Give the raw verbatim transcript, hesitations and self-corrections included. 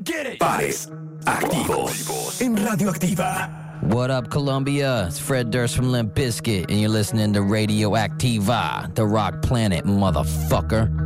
Pares activos en Radioactiva. What up, Colombia? It's Fred Durst from Limp Bizkit, and you're listening to Radioactiva, the rock planet, motherfucker.